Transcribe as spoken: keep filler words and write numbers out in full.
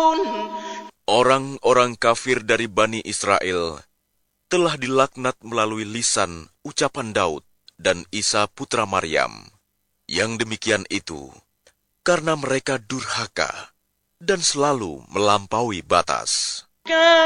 Orang-orang kafir dari Bani Israel telah dilaknat melalui lisan ucapan Daud dan Isa putra Maryam. Yang demikian itu karena mereka durhaka dan selalu melampaui batas.